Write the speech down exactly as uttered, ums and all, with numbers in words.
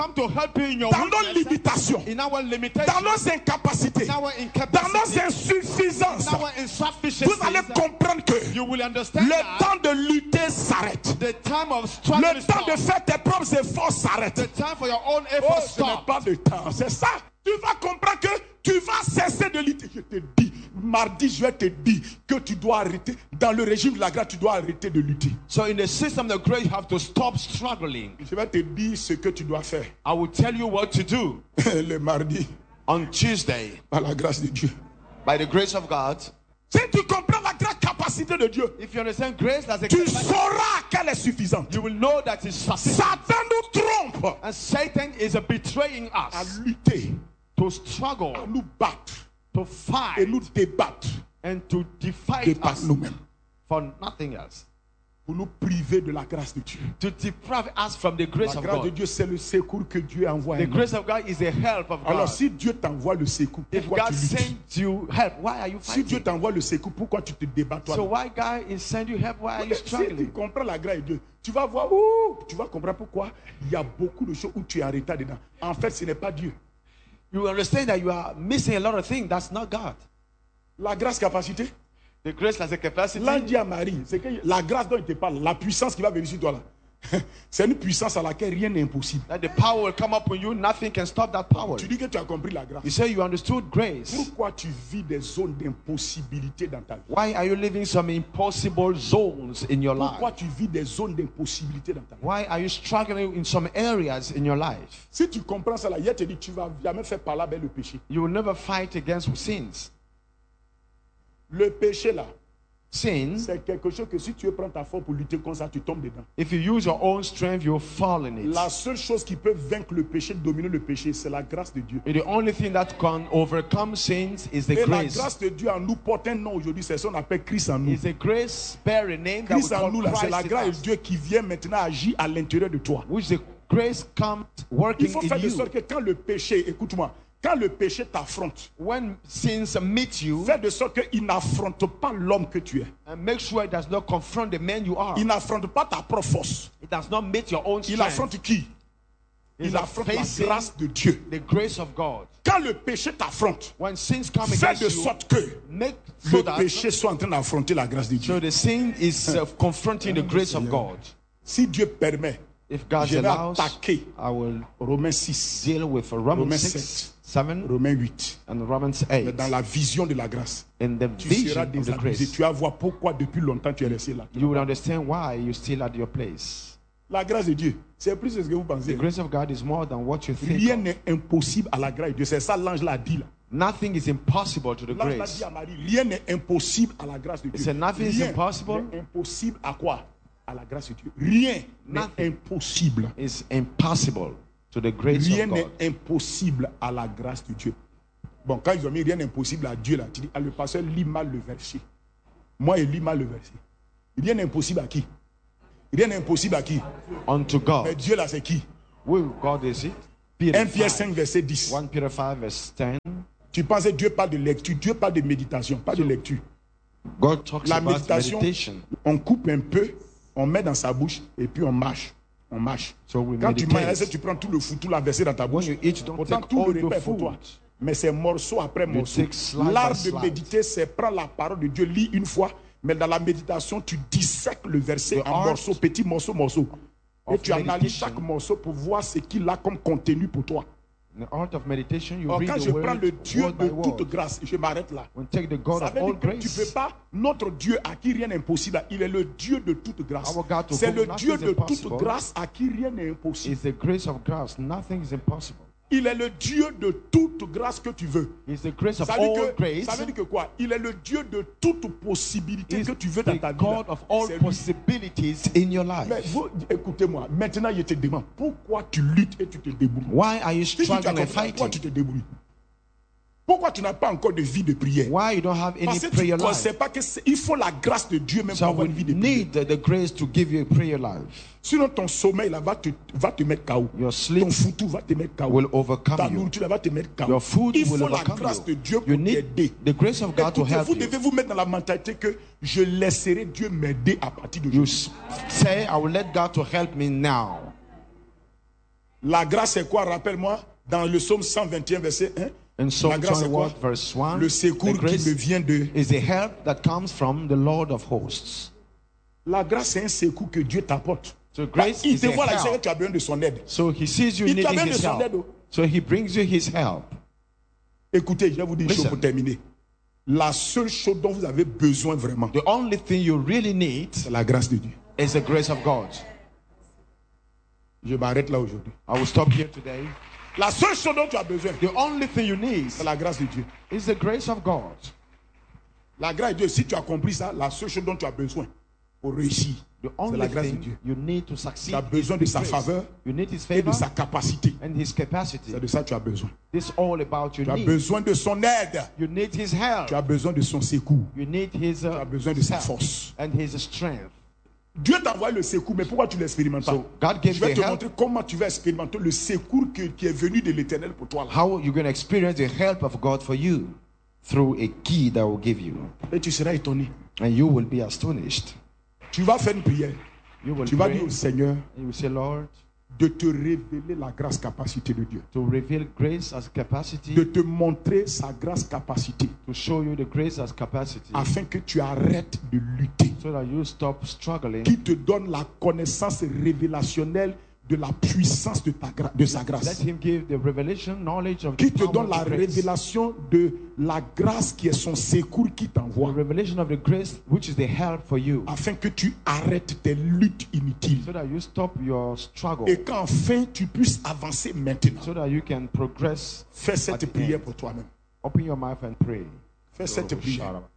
come to help you in your dans nos limitations, in our limitations, dans nos incapacités, in our dans nos insuffisances, in our insufficiencies, vous allez comprendre que you will understand le that temps de lutter s'arrête. the time of struggle Le is temps de gone. faire tes propres efforts s'arrête. The time for your own Oh, efforts ce n'est stop. pas de temps, c'est ça. Tu vas comprendre que tu vas cesser de lutter. Je te dis, mardi, je vais te dire que tu dois arrêter. Dans le régime de la grâce, tu dois arrêter de lutter. So in the system of grace, you have to stop struggling. Je vais te dire ce que tu dois faire. I will tell you what to do Le mardi, on Tuesday par la grâce de Dieu. by the grace of God. Si tu comprends la grande capacité de Dieu, If you understand grace as a tu sauras qu'elle est suffisante. you will know that it's sufficient. Satan nous trompe And Satan is betraying à us lutter, to à struggle, nous battre to et fight, nous débattre and to de defy par us nous-mêmes for nothing else. pour nous priver de la grâce de Dieu. To deprive us from the grace La of grâce de God. Dieu, c'est le secours que Dieu envoie. The grace of God is the help of Alors, God. si Dieu t'envoie le secours, If pourquoi God tu luttes? sends you help, why are you Si Dieu fighting? t'envoie le secours, pourquoi tu te débats toi? So why God is sending you help? Why are you Si tu struggling? comprends la grâce de Dieu, tu vas voir, ouh, tu vas comprendre pourquoi il y a beaucoup de choses où tu es en retard dedans. En fait, ce n'est pas Dieu. You understand that you are missing a lot of things. That's not God. La grâce capacité, The grace has a capacity. l'ange dit à Marie, c'est que la grâce dont il te parle, la puissance qui va venir sur toi là, c'est une puissance à laquelle rien n'est impossible. That the power will come up on you. Nothing can stop that power. Tu dis que tu as compris la grâce. You say you understood grace. Pourquoi tu vis des zones d'impossibilité dans ta vie? Why are you living some impossible zones in your Pourquoi life? tu vis des zones d'impossibilité dans ta vie? Why are you struggling in some areas in your life? Si tu comprends ça là, il te dit tu vas jamais faire parler avec le péché. You will never fight against sins. Le péché là, Sin, c'est quelque chose que si tu veux prendre ta force pour lutter contre ça, tu tombes dedans. if you use your own strength, you'll fall in it. La seule chose qui peut vaincre le péché, dominer le péché, c'est la grâce de Dieu. The only thing that can overcome sins is the Et la grace. grâce de Dieu en nous porte un nom aujourd'hui, c'est ce qu'on appelle Christ en nous. It's a grace bearing name that we Christ en call nous, là, c'est la Christ in grâce de us, Dieu qui vient maintenant agir à l'intérieur de toi. which the grace comes Il working faut in faire de you. sorte que quand le péché, écoute-moi, quand le péché t'affronte, When sins meet you, fais de sorte qu'il n'affronte pas l'homme que tu es. and make sure it does not confront the man you are. Il n'affronte pas ta propre force. It does not meet your own Il strength. affronte qui? It's Il affronte la facing grâce de Dieu. the grace of God. Quand le péché t'affronte, When sins come fais against de you, sorte que make so le that péché soit en train d'affronter la grâce de Dieu. so the sin is uh, confronting the grace of God. Si Dieu permet, If God je vais allows, attaquer I will Romains six, deal with Romans Romains six, seven, Romains huit. and Romans Mais eight. dans la vision de la grâce, In the tu vision seras of the désabusé. grace, Tu vas voir pourquoi depuis longtemps tu es resté là. you will understand why you're still at your place. La grâce de Dieu, c'est plus que ce que vous pensez. The grace of God is more than what you think. Rien of. n'est impossible à la grâce de Dieu. C'est ça l'ange l'a dit là. Nothing is impossible to the L'ange l'a grace. dit à Marie, rien n'est impossible à la grâce de Dieu. said nothing is Rien impossible. n'est impossible à quoi? À la grâce de Dieu. Rien n'est Nothing. impossible. It's impossible to the grace Rien of n'est God. impossible à la grâce de Dieu. Bon, quand ils ont mis rien n'est impossible à Dieu là, tu dis, ah, le pasteur lit mal le verset. Moi, il lit mal le verset. Rien n'est impossible à qui? Rien n'est impossible à qui? Unto Mais God. Dieu là, c'est qui? Who God is it? Peter un Pierre five. cinq, verset dix. First Peter five, verse ten. Tu penses que Dieu parle de lecture, Dieu parle de méditation, pas de lecture. God talks La about méditation, meditation. on coupe un peu, on met dans sa bouche et puis on marche. On marche. So we Quand tu manges, meditate. tu prends tout le fou, tout la versé dans ta bouche. When you eat, don't Pourtant, take tout all le the repas est pour food. toi. Mais c'est morceau après morceau. take slide L'art by de slide. méditer, c'est prendre la parole de Dieu, lis une fois, mais dans la méditation, tu dissèques le verset The en art morceaux, petits morceaux, morceaux. Et of tu analyses meditation. chaque morceau pour voir ce qu'il a comme contenu pour toi. In the art of meditation, you Or, read quand the je prends word, le Dieu word by de toute word. grâce, je m'arrête là. When take the God Ça of veut all dire que tu ne peux grace, pas, notre Dieu à qui rien n'est impossible, il est le Dieu de toute grâce. Our God to C'est whom le nothing Dieu is de toute impossible. grâce à qui rien n'est impossible. is the grace of grace. Nothing is impossible. Il est le Dieu de toute grâce que tu veux. It's the grace of Ça veut, all dire que, grace. ça veut dire que quoi? Il est le Dieu de toute possibilité Is que tu veux dans the ta vie. God là. of all C'est lui. possibilities in your life. Mais vous, écoutez-moi, maintenant je te demande, pourquoi tu luttes et tu te débrouilles? Why are you Si tu as struggling and compris, pourquoi fighting? tu te débrouilles? Pourquoi tu n'as pas encore de vie de prière? Why you don't have any Parce que tu prayer ne sais life? pas qu'il faut la grâce de Dieu même pour So avoir we une vie de prière. need the, the grace to give you a prayer life. Sinon ton sommeil là, va, te, va te mettre K O. Your sleep Ton foutu va te mettre K O. will Ta overcome you. nourriture là, va te mettre K O. Your food Il will faut la overcome grâce de you. Dieu You pour need t'aider. the grace of God to Écoutez, help vous you. devez vous mettre dans la mentalité que je laisserai Dieu m'aider à partir de You aujourd'hui. s- say, I will let God to help me now. La grâce c'est quoi? Rappelle-moi, dans le psaume cent vingt et un, verset un. In La Psalm grâce c'est quoi? twenty-one, verse one, Le the secours qui grace me vient de... is the help that comes from the Lord of hosts. La grâce c'est un secours que Dieu t'apporte. So grace Il is te a voit là, il sait que help. tu as besoin de son aide. So he sees you Il t'a needing besoin de his son help. aide. oh. So he brings you his help. Écoutez, je vais vous dire une chose Listen. pour terminer. La seule chose dont vous avez besoin vraiment, The only thing you really need c'est la grâce de Dieu. is the grace of God. Je m'arrête là aujourd'hui. I will stop here today. La seule chose dont tu as besoin, The only thing you need c'est la grâce de Dieu. is the grace of God. La grâce de Dieu, si tu as compris ça, la seule chose dont tu as besoin pour réussir, The c'est only la grâce de thing Dieu. you need to succeed Tu as besoin is de His sa grace. faveur You need His et de favor sa capacité. and His capacity. C'est de ça que tu as besoin. This is all about your Tu as need. besoin de son aide. You need His help. Tu as besoin de son secours. You need His Tu as uh, besoin de sa help force. and His strength. Dieu t'a envoyé le secours, mais pourquoi tu ne l'expérimentes pas? So God gave Je vais the te help. montrer comment tu vas expérimenter le secours que- qui est venu de l'Éternel pour toi. Là. How you're going to experience the help of God for you through a key that will give you, Et tu seras étonné. and you will be astonished. Tu vas faire une prière. You will Tu vas pray, dire au Seigneur and you will say, Lord, de te révéler la grâce capacité de Dieu. to reveal grace as capacity, De te montrer sa grâce capacité. to show you the grace as capacity, Afin que tu arrêtes de lutter. so that you stop struggling. Qui te donne la connaissance révélationnelle de la puissance de, ta gra- de sa Let grâce. Him give the revelation, knowledge of the Qui te power donne of la the grace. révélation de la grâce qui est son secours qui The t'envoie. revelation of the grace, which is the help for you, Afin que tu arrêtes tes luttes inutiles. so that you stop your struggle, Et qu'enfin tu puisses avancer maintenant. so that you can progress. Fais cette At the prière end. pour toi-même. Open your mouth and pray. Fais cette prière.